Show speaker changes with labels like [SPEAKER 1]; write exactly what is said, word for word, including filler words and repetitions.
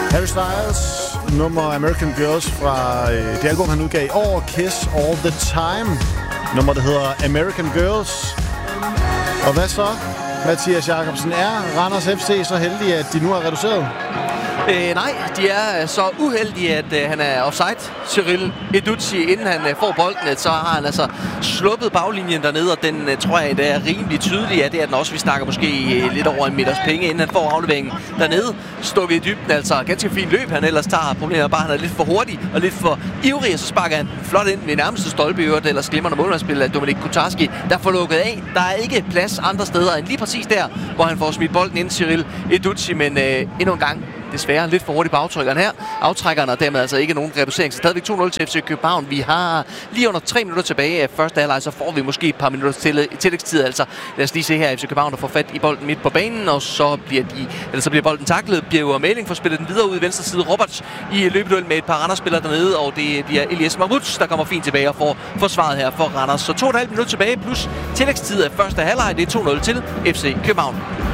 [SPEAKER 1] Harry Styles, nummer American Girls fra øh, det album, han udgav i år, Kiss All The Time. Nummer, der hedder American Girls. Og hvad så, Mathias Jacobsen? Er Randers F C så heldige, at de nu har reduceret?
[SPEAKER 2] Øh, nej, de er så uheldige, at øh, han er offside, Cyril Edouzi, inden han øh, får bolden, så har han altså sluppet baglinjen dernede, og den øh, tror jeg, det er rimelig tydelig, at det er den også. Vi snakker måske øh, lidt over en meters penge, inden han får afleveringen dernede. Stukket i dybden, altså ganske fint løb, han ellers tager. Problemet er bare, at han er lidt for hurtig og lidt for ivrig, og så sparker han flot ind ved nærmeste stolpe i øvrigt, eller glimrende målmandsspil af Dominik Kutarski, der får lukket af. Der er ikke plads andre steder end lige præcis der, hvor han får smidt bolden ind, Cyril Edouzi, men øh, endnu en gang desværre lidt for hurtigt på aftrykkeren her. Aftrækkeren, og dermed altså ikke nogen reducering. Så stadigvæk to nul til F C København. Vi har lige under tre minutter tilbage af første halvleg, så får vi måske et par minutter til tillægstid. Altså, lad os lige se her, F C København, der får fat i bolden midt på banen, og så bliver, de, eller så bliver bolden taklet. Bjerg Meling får spillet den videre ud i venstre side. Roberts i løbeduel med et par Randers-spillere dernede, og det bliver Elias Mahmoud, der kommer fint tilbage og får forsvaret her for Randers. Så to og et halvt minutter tilbage, plus tillægstid af første halvleg. Det er to nul til F C København.